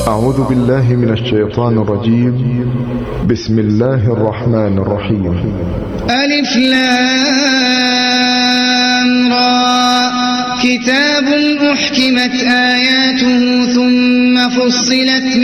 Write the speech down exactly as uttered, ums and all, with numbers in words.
أعوذ بالله من الشيطان الرجيم. بسم الله الرحمن الرحيم. ألف لام را كتاب أحكمت آياته ثم فصلت